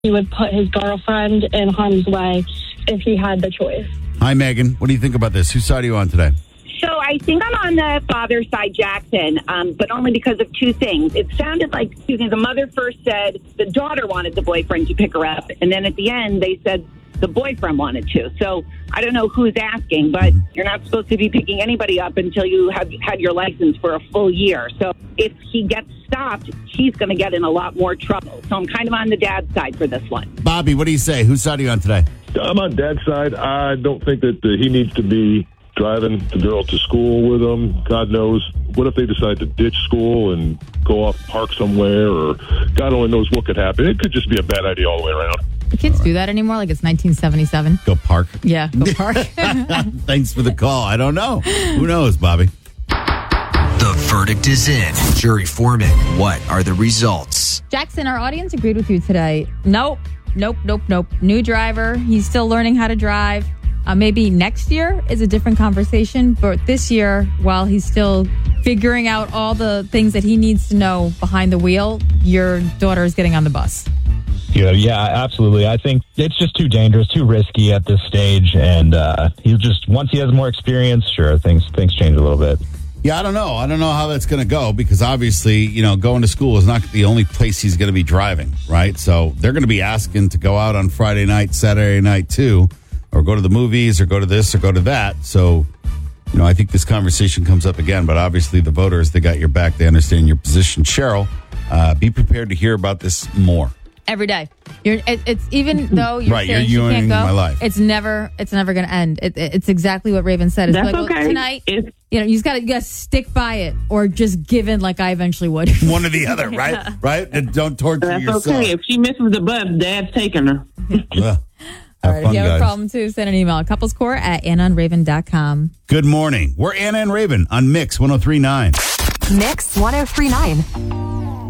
he would put his girlfriend in harm's way if he had the choice. Hi, Megan. What do you think about this? Whose side are you on today? So I think I'm on the father's side, Jackson, but only because of two things. It sounded like, the mother first said the daughter wanted the boyfriend to pick her up, and then at the end they said the boyfriend wanted to. So I don't know who's asking, but you're not supposed to be picking anybody up until you have had your license for a full year. So if he gets stopped, he's going to get in a lot more trouble. So I'm kind of on the dad's side for this one. Bobby, what do you say? Whose side are you on today? I'm on Dad's side. I don't think that he needs to be driving the girl to school with him. God knows. What if they decide to ditch school and go off park somewhere, or God only knows what could happen. It could just be a bad idea all the way around. The kids do that anymore? Like it's 1977? Go park. Yeah, go park. Thanks for the call. I don't know. Who knows, Bobby? The verdict is in. Jury foreman, what are the results? Jackson, our audience agreed with you today. Nope. New driver. He's still learning how to drive. Maybe next year is a different conversation, but this year, while he's still figuring out all the things that he needs to know behind the wheel, your daughter is getting on the bus. Yeah, absolutely. I think it's just too dangerous, too risky at this stage, and he'll just, once he has more experience, sure, things change a little bit. Yeah, I don't know. I don't know how that's going to go because obviously, going to school is not the only place he's going to be driving, right? So they're going to be asking to go out on Friday night, Saturday night too, or go to the movies or go to this or go to that. So, I think this conversation comes up again, but obviously the voters, they got your back. They understand your position. Cheryl, be prepared to hear about this more. Every day. It's even though you're right, saying you're she can't go, my life. it's never going to end. It's exactly what Raven said. It's That's like, okay. well, tonight, you just got to stick by it or just give in like I eventually would. One or the other, right? Yeah. Right? And don't torture That's yourself. okay. If she misses the bus, Dad's taking her. All right, fun, if you have guys. a problem too, send an email. coupleScore@AnnaandRaven.com. Good morning. We're Anna and Raven on Mix 103.9. Mix 103.9.